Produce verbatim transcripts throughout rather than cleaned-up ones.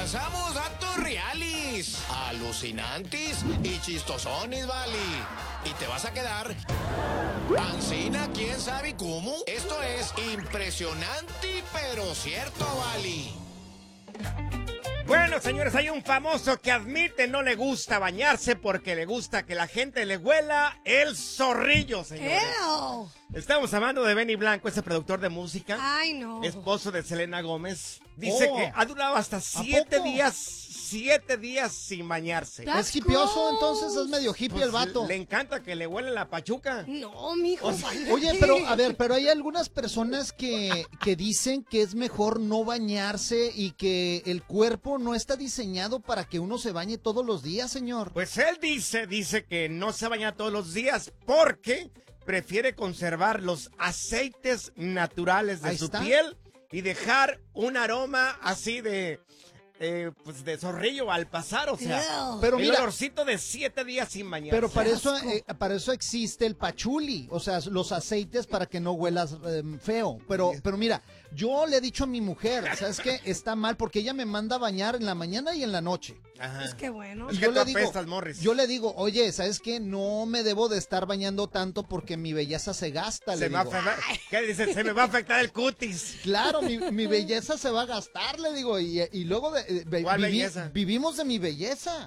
lanzamos datos reales, alucinantes y chistosones, vale. Y te vas a quedar ancina, quién sabe cómo. Esto es impresionante, pero cierto, vale. Bueno, señores, hay un famoso que admite no le gusta bañarse porque le gusta que la gente le huela el zorrillo, señores. Ew. Estamos hablando de Benny Blanco, ese productor de música. Ay, no. Esposo de Selena Gómez. Dice Oh. que ha durado hasta siete poco? días, siete días sin bañarse. That's Es hipioso, gross. entonces es medio hippie Pues, el vato. Le encanta que le huele la pachuca. No, mijo. bañate. Oye, pero a ver, pero hay algunas personas que, que dicen que es mejor no bañarse y que el cuerpo no está diseñado para que uno se bañe todos los días, señor. Pues él dice, dice que no se baña todos los días porque prefiere conservar los aceites naturales de Ahí su está. piel y dejar un aroma así de, eh, pues de zorrillo al pasar, o sea, Ew. Pero el mira, olorcito de siete días sin bañarse. pero para Qué eso, asco. eh, para eso existe el pachuli, o sea, los aceites para que no huelas eh, feo. Pero, pero mira, yo le he dicho a mi mujer, ¿sabes qué? Está mal porque ella me manda a bañar en la mañana y en la noche. Ajá. Pues qué bueno. Es Y que yo tú le digo, apestas, Morris. yo le digo, oye, ¿sabes qué? No me debo de estar bañando tanto porque mi belleza se gasta, Se le me va a digo. afectar- ¿Qué dice? Se me va a afectar el cutis. Claro, mi, mi belleza se va a gastar, le digo, y, y luego de, eh, vi- ¿Cuál vivi- belleza? vivimos de mi belleza.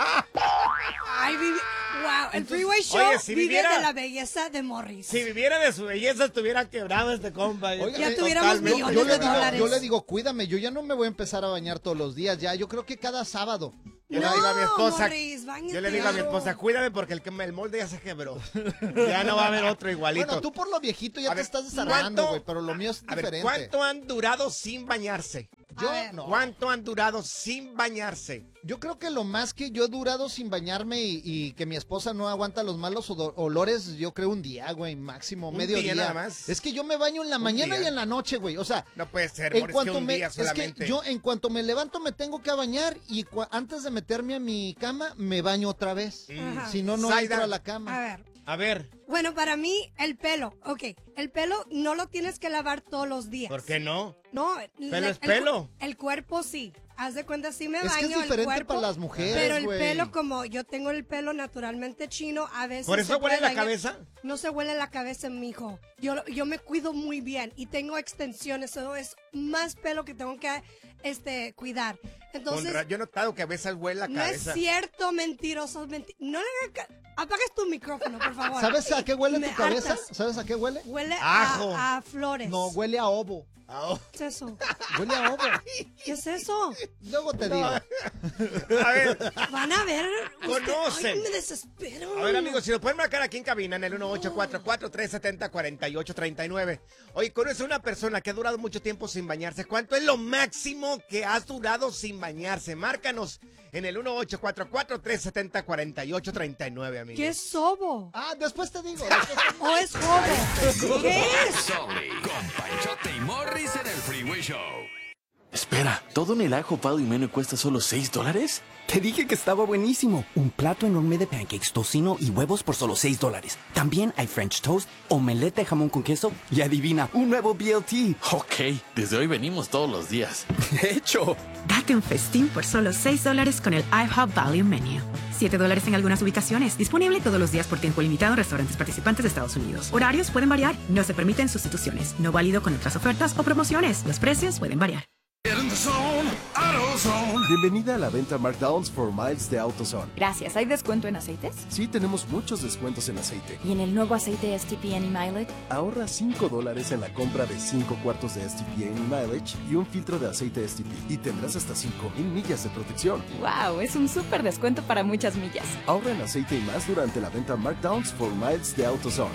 Ay, vivi... Wow, el Freeway Show oye, si vive viviera- de la belleza de Morris. Si viviera de su belleza, estuviera quebrado este compa. Oiga, Ya eh, tuviéramos yo, millones yo le de digo, dólares. yo le digo, cuídame, yo ya no me voy a empezar a bañar todos los días, ya, yo creo que cada sábado. Yo le No, digo a mi esposa, Morris, báñate. yo le digo a mi esposa, cuídame porque el, que- el molde ya se quebró. Ya no va a haber otro igualito. Bueno, tú por lo viejito ya A te ver, estás desarmando, ¿cuánto- güey, pero lo mío es A ver, diferente. ¿cuánto han durado sin bañarse? Yo, A ver. no. ¿Cuánto han durado sin bañarse? Yo creo que lo más que yo he durado sin bañarme y, y que mi esposa no aguanta los malos odo- olores, yo creo un día, güey, máximo, ¿Un medio día día. nada más? Es que yo me baño en la mañana día. y en la noche, güey. O sea, No puede ser, en Morris, que cuanto un me día es solamente. que yo en cuanto me levanto me tengo que bañar y cua- antes de meterme a mi cama me baño otra vez. Ajá. Si no no Zaida. entro a la A cama. ver. A ver, Bueno, para mí, el pelo. Ok, el pelo no lo tienes que lavar todos los días. ¿por qué no? No, Pelo le- es el, pelo. cu- El cuerpo sí. Haz de cuenta, sí me Es que baño es el diferente cuerpo, para las mujeres, pero el güey. pelo, como yo tengo el pelo naturalmente chino, a veces... ¿Por eso se huele puede la dañar. cabeza? No se huele la cabeza, mijo. Yo, yo me cuido muy bien y tengo extensiones, eso es más pelo que tengo que este, cuidar. Con Entonces, ra- yo he notado que a veces huele la no es cabeza. cierto, mentirosos, menti- no le haga ca- apagues tu micrófono, por favor. ¿Sabes a qué huele Me tu cabeza? hartas. ¿Sabes a qué huele? Huele Ajo. a, a flores. No, huele a ovo. Ah, oh. ¿Qué es eso? Huele a ovo. ¿Qué es eso? Luego te digo. A ver, Van a ver. usted- Conocen. Ay, me desespero. a ver, amigos, si nos pueden marcar aquí en cabina en el uno ocho cuatro cuatro, tres siete cero, cuatro ocho tres nueve. Oye, conoce una persona que ha durado mucho tiempo sin bañarse. ¿Cuánto es lo máximo que has durado sin bañarse? Márcanos en el uno ocho cuatro cuatro, tres siete cero, cuatro ocho tres nueve, amigos. ¿Qué es sobo? Ah, después te digo. después te digo. ¿O es jobo? ¿Qué es? Sobre con Panchote y Morris en el Freeway Show. Espera, ¿todo en el ajo Pal y Menú cuesta solo seis dólares? Te dije que estaba buenísimo. Un plato enorme de pancakes, tocino y huevos por solo seis dólares. También hay French toast, omelette de jamón con queso y adivina, un nuevo B L T. Ok, desde hoy venimos todos los días. De hecho, Date un festín por solo seis dólares con el IHOP Value Menu. siete dólares en algunas ubicaciones. Disponible todos los días por tiempo limitado en restaurantes participantes de Estados Unidos. Horarios pueden variar. No se permiten sustituciones. No válido con otras ofertas o promociones. Los precios pueden variar. Bienvenida a la venta Markdowns for Miles de AutoZone. Gracias. ¿Hay descuento en aceites? Sí, tenemos muchos descuentos en aceite. ¿Y en el nuevo aceite S T P Any Mileage? Ahorra cinco dólares en la compra de cinco cuartos de S T P Any Mileage y un filtro de aceite S T P. Y tendrás hasta cinco mil millas de protección. ¡Wow! Es un súper descuento para muchas millas. Ahorra en aceite y más durante la venta Markdowns for Miles de AutoZone.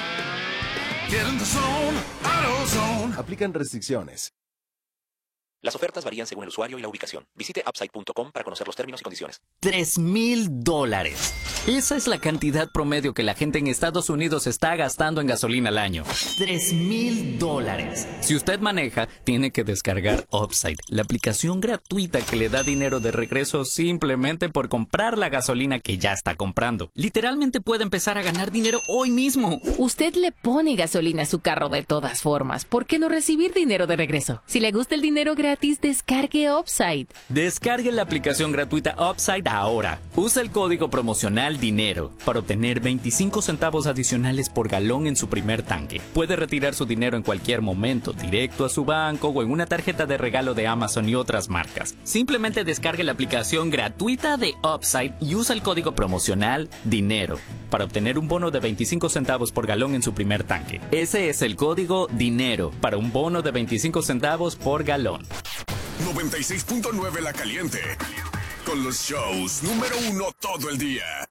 Aplican restricciones. Las ofertas varían según el usuario y la ubicación. Visite upside punto com para conocer los términos y condiciones. Tres mil dólares. Esa es la cantidad promedio que la gente en Estados Unidos está gastando en gasolina al año. Tres mil dólares. Si usted maneja, tiene que descargar Upside, la aplicación gratuita que le da dinero de regreso simplemente por comprar la gasolina que ya está comprando. Literalmente puede empezar a ganar dinero hoy mismo. Usted le pone gasolina a su carro de todas formas. ¿Por qué no recibir dinero de regreso? Si le gusta el dinero gratis, gratis, descargue Upside. Descargue la aplicación gratuita Upside ahora. Usa el código promocional DINERO para obtener veinticinco centavos adicionales por galón en su primer tanque. Puede retirar su dinero en cualquier momento, directo a su banco o en una tarjeta de regalo de Amazon y otras marcas. Simplemente descargue la aplicación gratuita de Upside y usa el código promocional DINERO para obtener un bono de veinticinco centavos por galón en su primer tanque. Ese es el código DINERO para un bono de veinticinco centavos por galón. noventa y seis punto nueve La Caliente, con los shows número uno todo el día.